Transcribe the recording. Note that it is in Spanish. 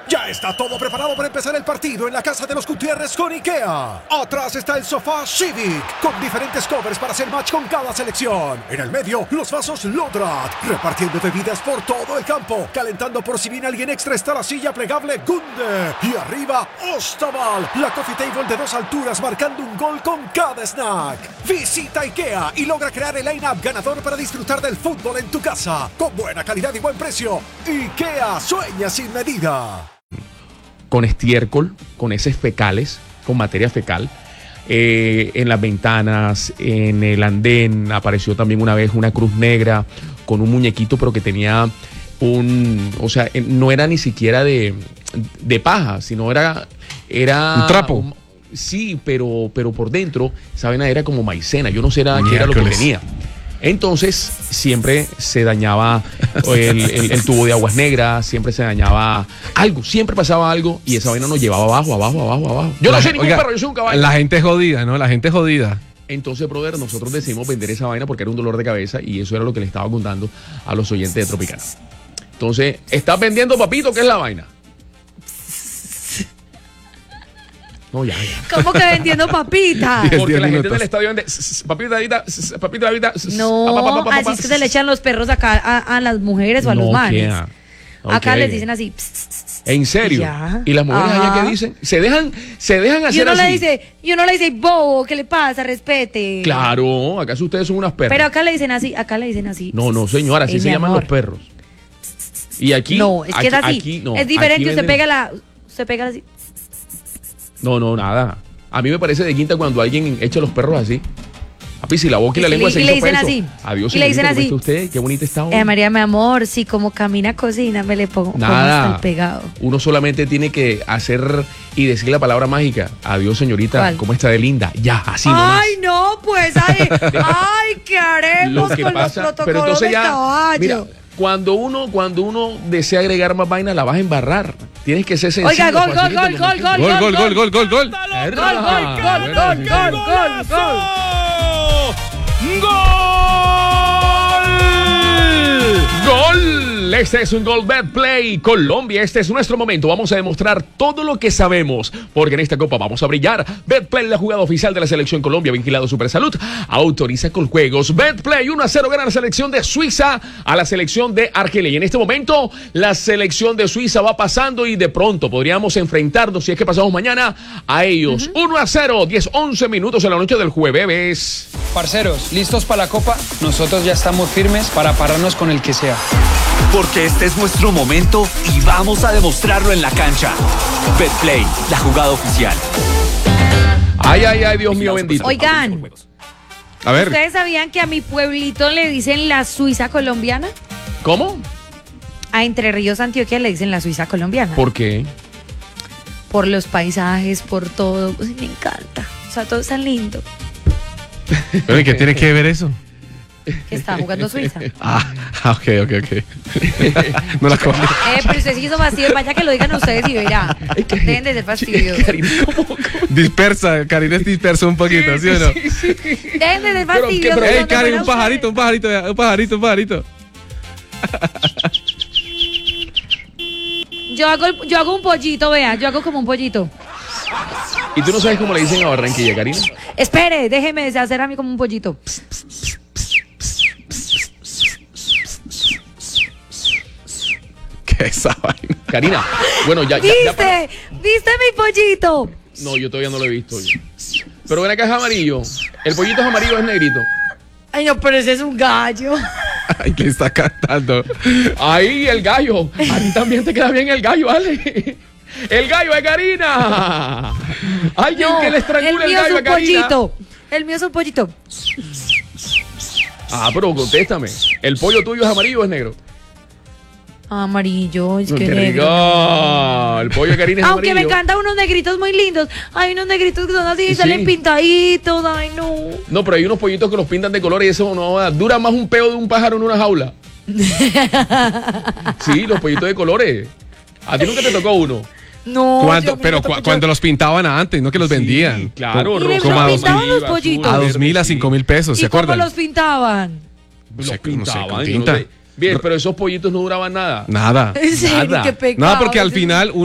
Ya está todo preparado para empezar el partido en la casa de los Gutiérrez con IKEA. Atrás está el sofá Civic, con diferentes covers para hacer match con cada selección. En el medio, los vasos Lodrat, repartiendo bebidas por todo el campo. Calentando por si viene alguien extra está la silla plegable Gunde. Y arriba, Ostaval, la coffee table de 2 alturas marcando un gol con cada snack. Visita IKEA y logra crear el line-up ganador para disfrutar del fútbol en tu casa. Con buena calidad y buen precio. IKEA, sueña sin medida. Con estiércol, con heces fecales, con materia fecal. En las ventanas, en el andén, apareció también una vez una cruz negra con un muñequito, pero que tenía o sea, no era ni siquiera de paja, sino era un trapo. Sí, pero por dentro, esa vaina era como maicena. Yo no sé qué era lo que tenía. Entonces, siempre se dañaba el tubo de aguas negras, siempre se dañaba algo, siempre pasaba algo y esa vaina nos llevaba abajo. Yo no soy ningún perro, yo soy un caballo. La gente es jodida, ¿no? La gente es jodida. Entonces, brother, nosotros decidimos vender esa vaina porque era un dolor de cabeza y eso era lo que le estaba contando a los oyentes de Tropicana. Entonces, ¿estás vendiendo, papito? ¿Qué es la vaina? No, ya. ¿Cómo que vendiendo papita? Porque la gente del estadio vende papita. No, así es que se le echan los perros acá a las mujeres o a los manes. Acá les dicen así. ¿En serio? Ya. ¿Y las mujeres allá qué dicen? Se dejan hacer así. Y uno le dice, bobo, ¿qué le pasa? Respete. Claro, ¿acaso ustedes son unas perras? Pero acá le dicen así, No, señora, así se llaman los perros. Y aquí. No, es que es así. Aquí, no, es diferente, usted pega así. No, nada. A mí me parece de quinta cuando alguien echa los perros así. Papi, si la boca y la lengua se hizo peso. Así. Adiós, y le dicen señorita, así. ¿cómo está usted? Qué bonita está hoy. María, mi amor, si como camina cocina, me le pongo nada. el pegado. Uno solamente tiene que hacer y decir la palabra mágica. Adiós, señorita. ¿Cuál? ¿Cómo está de linda? Ya, así nomás. Ay, no, pues, ¿qué haremos Lo que con pasa, los pero protocolos entonces de ya, caballo? mira, cuando uno desea agregar más vainas, la vas a embarrar. Tienes que ser sencillo. Oiga, gol. ¡Gol! Este es un Gol Betplay Colombia. Este es nuestro momento. Vamos a demostrar todo lo que sabemos, porque en esta copa vamos a brillar. Betplay, la jugada oficial de la Selección Colombia, vigilado Supersalud, autoriza con juegos. Betplay 1-0 gana la selección de Suiza a la selección de Argelia. Y en este momento, la selección de Suiza va pasando y de pronto podríamos enfrentarnos, si es que pasamos mañana, a ellos. 1-0, 10-11 minutos en la noche del jueves. Parceros, ¿listos para la copa? Nosotros ya estamos firmes para pararnos con el que sea. Porque este es nuestro momento y vamos a demostrarlo en la cancha. Betplay, la jugada oficial. Ay, Dios mío bendito. Oigan, a ver. ¿ustedes sabían que a mi pueblito le dicen la Suiza colombiana? ¿Cómo? A Entre Ríos, Antioquia le dicen la Suiza colombiana. ¿Por qué? Por los paisajes, por todo. Pues, me encanta. O sea, todo es tan lindo. ¿Pero qué tiene que ver eso? Que está jugando Suiza. Ok. No la cojo. Pero usted sí hizo fastidio. Vaya que lo digan ustedes y verá. Dejen de ser fastidiosos. Dispersa, Karina es dispersa un poquito, ¿sí o no? Dejen de ser fastidiosos. Ey, Karina, un pajarito. Yo hago un pollito, vea. Yo hago como un pollito. ¿Y tú no sabes cómo le dicen a Barranquilla, Karina? Espere, déjeme hacer a mí como un pollito. ¿Qué es esa vaina? Karina, bueno, ya. ¿Viste mi pollito? No, yo todavía no lo he visto. Pero ven acá, es amarillo. El pollito es amarillo o es negrito. Ay, no, pero ese es un gallo. Ay, ¿qué está cantando? Ahí, el gallo. A ti también te queda bien el gallo, Ale. El gallo es Karina. Alguien que le estrangule el gallo a Karina. El mío es un pollito. Pero contéstame. ¿El pollo tuyo es amarillo o es negro? Amarillo, es que Qué negro. rico. El pollo de Karina es Aunque amarillo. me encantan unos negritos muy lindos. Hay unos negritos que son así, Sí. salen pintaditos. Ay, no. No, pero hay unos pollitos que los pintan de color y eso no dura más un peo de un pájaro en una jaula. Sí, los pollitos de colores. ¿A ti nunca te tocó uno? No, cuando los pintaban antes, no que los vendían. Claro, ¿Y como a pintaban los pollitos? A 2.000, a 5.000 pesos, ¿se ¿Y cómo acuerdan? los pintaban? Los No sé, pintaban. con yo tinta. sé. Bien, pero esos pollitos no duraban nada. Nada. En serio, Nada. qué pecado. Nada, porque al final